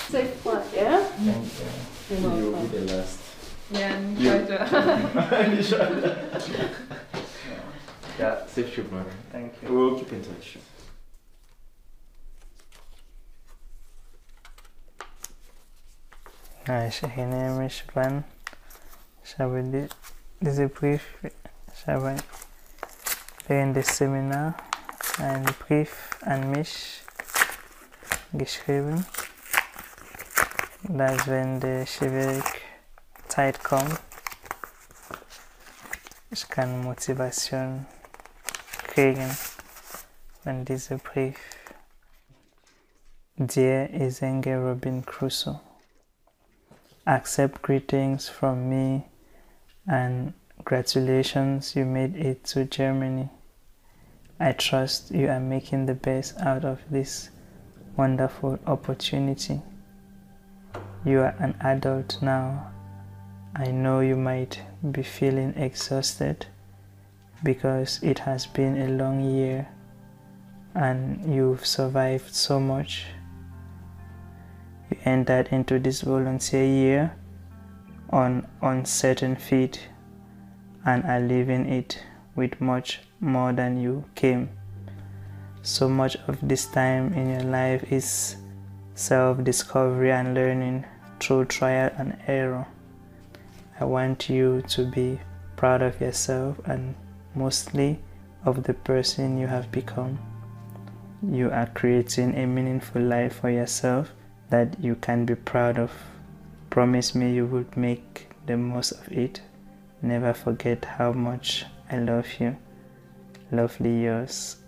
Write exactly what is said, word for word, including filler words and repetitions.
Safe flight, yeah? Thank you. You're You will welcome. be the last. Yeah, and You. try to. Yeah, safe trip, man. Thank you. We'll keep in touch. Hi, Shahine Mishban. Ich habe die, diese Brief, ich habe während des Seminars einen Brief an mich geschrieben, dass wenn die schwierige Zeit kommt, ich kann Motivation kriegen von diesem Brief. Dear Izenge Robin Crusoe, accept greetings from me and congratulations you made it to Germany. I trust you are making the best out of this wonderful opportunity. You are an adult now. I know you might be feeling exhausted because it has been a long year and you've survived so much. You entered into this volunteer year on uncertain feet and are leaving it with much more than you came. So much of this time in your life is self-discovery and learning through trial and error. I want you to be proud of yourself and mostly of the person you have become. You are creating a meaningful life for yourself that you can be proud of. Promise me you will make the most of it. Never forget how much I love you. Lovely yours,